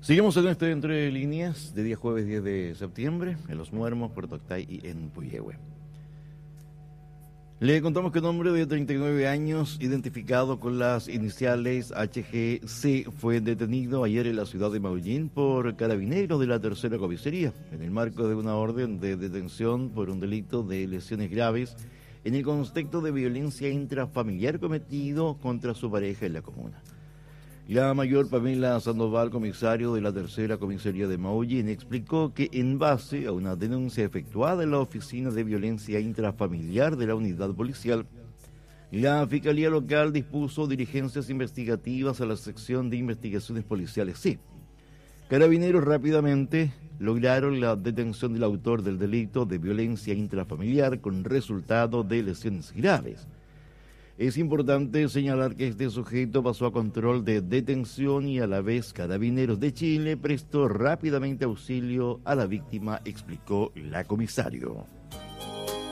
Seguimos en este Entre Líneas de día jueves 10 de septiembre en Los Muermos, Puerto Octay y en Puyehue. Le contamos que un hombre de 39 años, identificado con las iniciales HGC, fue detenido ayer en la ciudad de Maullín por carabineros de la tercera comisaría, en el marco de una orden de detención por un delito de lesiones graves en el contexto de violencia intrafamiliar cometido contra su pareja en la comuna. La mayor Pamela Sandoval, comisario de la tercera comisaría de Maullín, explicó que en base a una denuncia efectuada en la oficina de violencia intrafamiliar de la unidad policial, la Fiscalía Local dispuso diligencias investigativas a la sección de investigaciones policiales C. Carabineros rápidamente lograron la detención del autor del delito de violencia intrafamiliar con resultado de lesiones graves. Es importante señalar que este sujeto pasó a control de detención y a la vez Carabineros de Chile prestó rápidamente auxilio a la víctima, explicó la comisario.